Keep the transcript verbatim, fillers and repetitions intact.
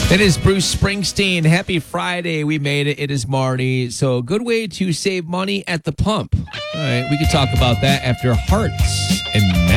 It is Bruce Springsteen. Happy Friday. We made it. It is Marty. So a good way to save money at the pump. All right, we could talk about that after Hearts and